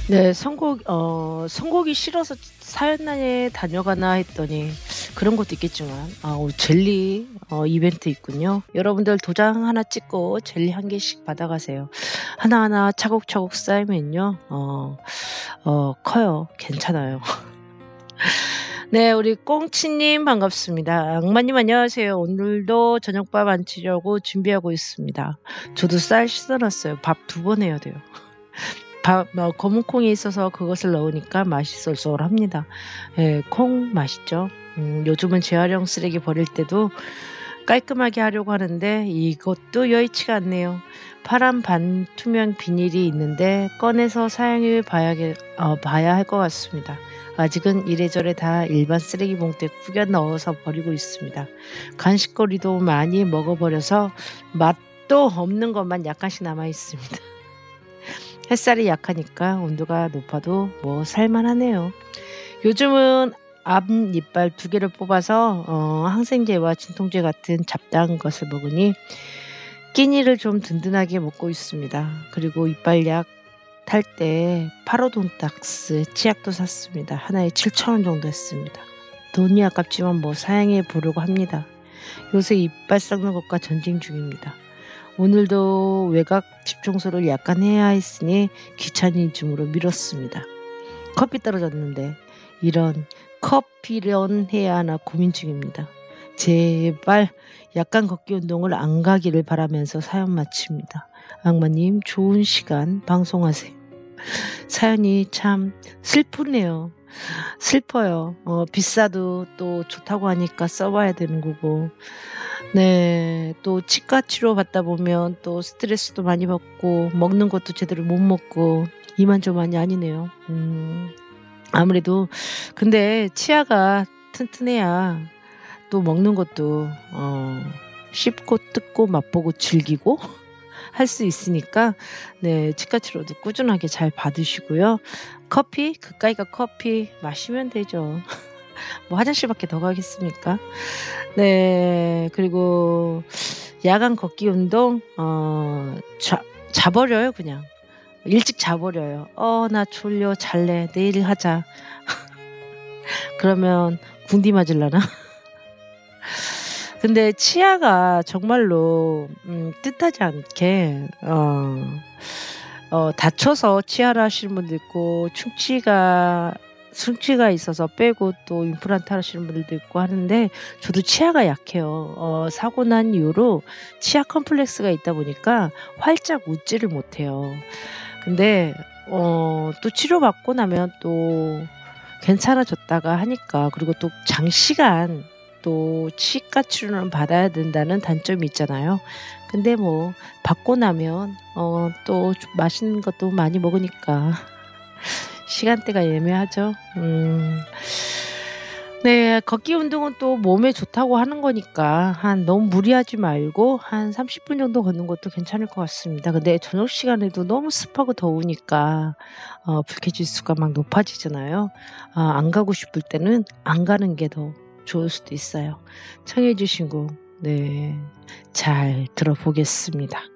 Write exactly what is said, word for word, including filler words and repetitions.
네. 선곡 어 선곡이 싫어서 사연단에 다녀가나 했더니 그런 것도 있겠지만 아 오늘 젤리 어 이벤트 있군요. 여러분들 도장 하나 찍고 젤리 한 개씩 받아가세요. 하나하나 차곡차곡 쌓이면요. 어 어 커요. 괜찮아요. 네. 우리 꽁치님 반갑습니다. 악마님 안녕하세요. 오늘도 저녁밥 안 치려고 준비하고 있습니다. 저도 쌀 씻어 놨어요. 밥 두 번 해야 돼요. 밥 뭐 검은 콩이 있어서 그것을 넣으니까 맛이 쏠쏠합니다. 예. 콩 맛있죠. 음 요즘은 재활용 쓰레기 버릴 때도 깔끔하게 하려고 하는데 이것도 여의치가 않네요. 파란 반투명 비닐이 있는데 꺼내서 사용해 봐야겠 어 봐야 할 것 같습니다. 아직은 이래저래 다 일반 쓰레기 봉투에 구겨 넣어서 버리고 있습니다. 간식거리도 많이 먹어 버려서 맛도 없는 것만 약간씩 남아 있습니다. 햇살이 약하니까 온도가 높아도 뭐 살만하네요. 요즘은 앞니빨 두 개를 뽑아서 어 항생제와 진통제 같은 잡다한 것을 먹으니 끼니를 좀 든든하게 먹고 있습니다. 그리고 이빨약 탈 때 파로돈탁스 치약도 샀습니다. 하나에 칠천 원 정도 했습니다. 돈이 아깝지만 뭐 사양해 보려고 합니다. 요새 이빨 썩는 것과 전쟁 중입니다. 오늘도 외곽 집 청소를 약간 해야 했으니 귀차니즘으로 미뤘습니다. 커피 떨어졌는데 이런 커피런 해야 하나 고민 중입니다. 제발 약간 걷기 운동을 안 가기를 바라면서 사연 마칩니다. 악마님 좋은 시간 방송하세요. 사연이 참 슬프네요. 슬퍼요. 어 비싸도 또 좋다고 하니까 써 봐야 되는 거고. 네. 또 치과 치료 받다 보면 또 스트레스도 많이 받고 먹는 것도 제대로 못 먹고 이만저만이 아니네요. 음. 아무래도 근데 치아가 튼튼해야 또 먹는 것도 어 씹고 뜯고 맛보고 즐기고 할 수 있으니까 네 치과 치료도 꾸준하게 잘 받으시고요. 커피 그까이가 커피 마시면 되죠. 뭐 화장실 밖에 더 가겠습니까? 네. 그리고 야간 걷기 운동 어 자 자 버려요 그냥. 일찍 자 버려요. "어 나 졸려. 잘래. 내일 하자." 그러면 군디 맞을라나? 근데 치아가 정말로 음 뜻하지 않게 어 어 다쳐서 치아를 하시는 분도 있고 충치가 충치가 있어서 빼고 또 임플란트 하시는 분들도 있고 하는데 저도 치아가 약해요. 어 사고 난 이후로 치아 컴플렉스가 있다 보니까 활짝 웃지를 못해요. 근데 어 또 치료받고 나면 또 괜찮아졌다가 하니까 그리고 또 장시간 또 치과 치료는 받아야 된다는 단점이 있잖아요. 근데 뭐 받고 나면 어 또 좀 맛있는 것도 많이 먹으니까 시간대가 애매하죠. 음. 네. 걷기 운동은 또 몸에 좋다고 하는 거니까 한 너무 무리하지 말고 한 삼십 분 정도 걷는 것도 괜찮을 것 같습니다. 근데 저녁 시간에도 너무 습하고 더우니까 어 불쾌지수가 막 높아지잖아요. 아 안 가고 싶을 때는 안 가는 게 더 좋을 수도 있어요. 청해 주신 곡 네 잘 들어보겠습니다.